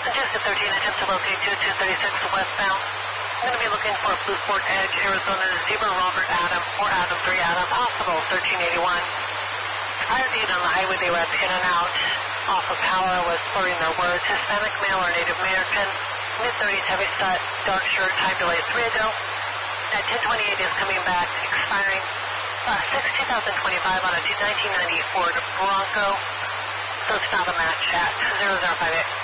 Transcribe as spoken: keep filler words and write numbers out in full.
Majestic thirteen, attempt to locate two two thirty-six westbound. I'm going to be looking for Blue Fort Edge, Arizona, Zebra Robert Adam, four Adam, three Adam, possible thirteen eighty-one. Prior to getting on the highway, they went in and out off of power, was slurring their words. Hispanic male or Native American, mid thirties, heavy set, dark shirt, time delay three ago. At ten twenty-eight is coming back, expiring uh, six two thousand twenty-five on a nineteen ninety Ford Bronco. So it's not a match at zero zero five eight.